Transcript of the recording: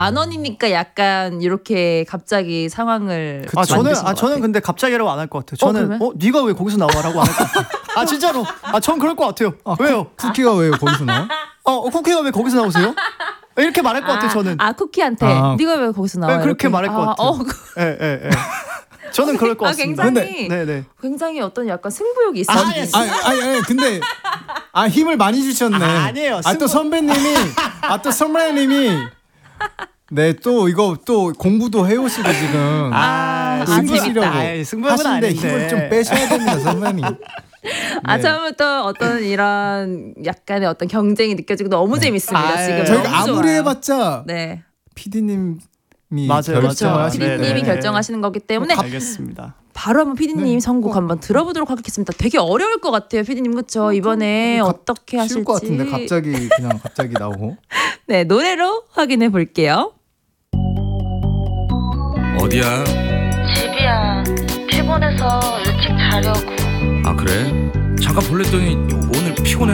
만원이니까 약간 이렇게 갑자기 상황을 저는 근데 갑자기라고 안 할 것 같아요. 저는 네가 왜 거기서 나와라고 안 할 것 같아요. 진짜로. 전 그럴 것 같아요. 왜요? 쿠키가 왜 거기서 나와? 쿠키가 왜 거기서 나오세요? 이렇게 말할 것 같아요. 저는. 쿠키한테 네가 왜 거기서 나와? 그렇게 말할 것 같아요. 예. 저는 그럴 것 같습니다. 굉장히 어떤 약간 승부욕이 있어요. 근데 힘을 많이 주셨네. 아니에요. 또 선배님이 네, 또 이거 또 공부도 해오시고 지금 재밌다. 승부욕은 아닌데 힘을 좀 빼셔야 됩니다, 선배님. 처음부터 어떤 이런 약간의 어떤 경쟁이 느껴지고 너무 재밌습니다. 지금 저희가 너무 아무리 좋아요. 해봤자 PD님이 결정하시는 PD님이 결정하시는 거기 때문에 알겠습니다. 바로 한번 PD님 선곡 한번 들어보도록 하겠습니다. 되게 어려울 것 같아요, PD님. 그렇죠? 이번에 어떻게 하실지. 쉬울 것 같은데 갑자기 나오고. 네, 노래로 확인해 볼게요. 어디야? 집이야. 피곤해서 일찍 자려고. 그래? 잠깐 볼랬더니 오늘 피곤해.